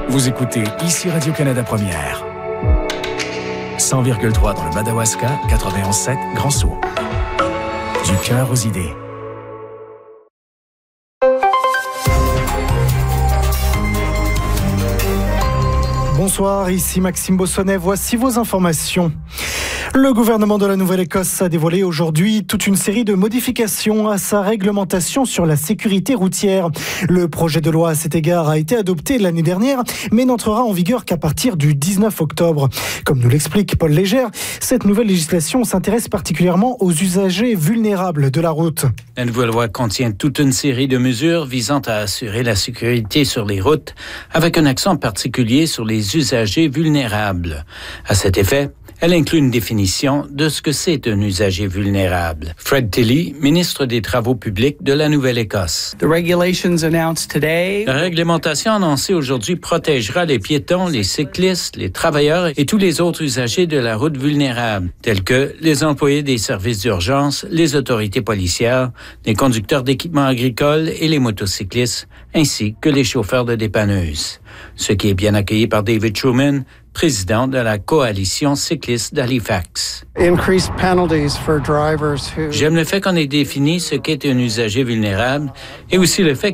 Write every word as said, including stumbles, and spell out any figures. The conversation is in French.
Vous écoutez ici Radio-Canada Première. cent virgule trois dans le Madawaska, quatre-vingt-onze sept Grand Sault. Du cœur aux idées. Bonsoir, ici Maxime Bossonnet. Voici vos informations. Le gouvernement de la Nouvelle-Écosse a dévoilé aujourd'hui toute une série de modifications à sa réglementation sur la sécurité routière. Le projet de loi à cet égard a été adopté l'année dernière, mais n'entrera en vigueur qu'à partir du dix-neuf octobre. Comme nous l'explique Paul Légère, cette nouvelle législation s'intéresse particulièrement aux usagers vulnérables de la route. La nouvelle loi contient toute une série de mesures visant à assurer la sécurité sur les routes, avec un accent particulier sur les usagers vulnérables. À cet effet, elle inclut une définition de ce que c'est un usager vulnérable. Fred Tilley, ministre des Travaux publics de la Nouvelle-Écosse. The regulations announced today. La réglementation annoncée aujourd'hui protégera les piétons, les cyclistes, les travailleurs et tous les autres usagers de la route vulnérables, tels que les employés des services d'urgence, les autorités policières, les conducteurs d'équipements agricoles et les motocyclistes, ainsi que les chauffeurs de dépanneuses. Ce qui est bien accueilli par David Truman, président de la coalition cycliste d'Halifax. J'aime le fait qu'on ait défini ce qu'est un usager vulnérable et aussi le fait